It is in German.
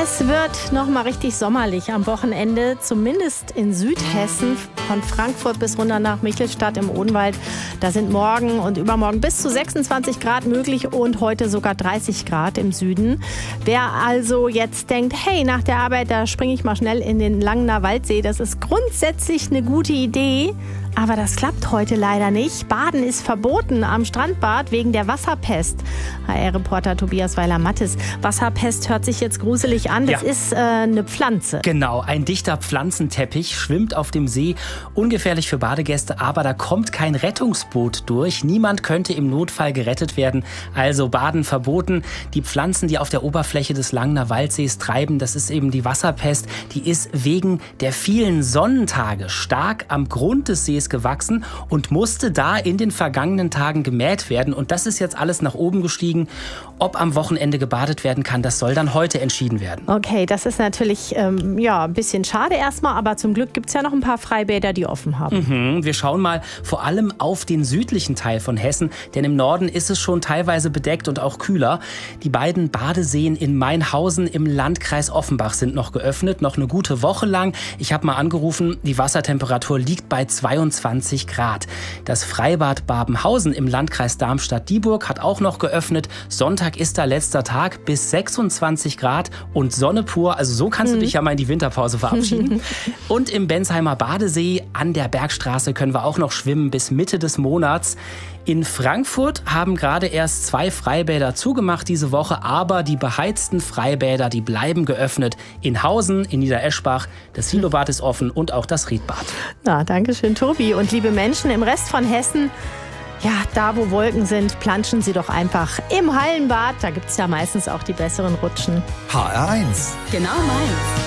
Es wird noch mal richtig sommerlich am Wochenende, zumindest in Südhessen, von Frankfurt bis runter nach Michelstadt im Odenwald. Da sind morgen und übermorgen bis zu 26 Grad möglich und heute sogar 30 Grad im Süden. Wer also jetzt denkt, hey, nach der Arbeit, da springe ich mal schnell in den Langener Waldsee, das ist grundsätzlich eine gute Idee. Aber das klappt heute leider nicht. Baden ist verboten am Strandbad wegen der Wasserpest. HR-Reporter Tobias Weiler-Mattes. Wasserpest hört sich jetzt gruselig an. Das ist eine Pflanze. Genau, ein dichter Pflanzenteppich schwimmt auf dem See. Ungefährlich für Badegäste, aber da kommt kein Rettungsboot durch. Niemand könnte im Notfall gerettet werden. Also Baden verboten. Die Pflanzen, die auf der Oberfläche des Langener Waldsees treiben, das ist eben die Wasserpest. Die ist wegen der vielen Sonnentage stark am Grund des Sees gewachsen und musste da in den vergangenen Tagen gemäht werden. Und das ist jetzt alles nach oben gestiegen. Ob am Wochenende gebadet werden kann, das soll dann heute entschieden werden. Okay, das ist natürlich ein bisschen schade erstmal, aber zum Glück gibt es ja noch ein paar Freibäder, die offen haben. Wir schauen mal vor allem auf den südlichen Teil von Hessen, denn im Norden ist es schon teilweise bedeckt und auch kühler. Die beiden Badeseen in Mainhausen im Landkreis Offenbach sind noch geöffnet, noch eine gute Woche lang. Ich habe mal angerufen, die Wassertemperatur liegt bei 22 Grad. Das Freibad Babenhausen im Landkreis Darmstadt-Dieburg hat auch noch geöffnet. Sonntag ist da letzter Tag, bis 26 Grad und Sonne pur. Also so kannst du dich ja mal in die Winterpause verabschieden. Und im Bensheimer Badesee an der Bergstraße können wir auch noch schwimmen bis Mitte des Monats. In Frankfurt haben gerade erst 2 Freibäder zugemacht diese Woche, aber die beheizten Freibäder, die bleiben geöffnet. In Hausen, in Niedereschbach, das Silobad ist offen und auch das Riedbad. Na, danke schön, Tobi. Und liebe Menschen im Rest von Hessen, ja, da wo Wolken sind, planschen Sie doch einfach im Hallenbad. Da gibt es ja meistens auch die besseren Rutschen. HR1. Genau meins.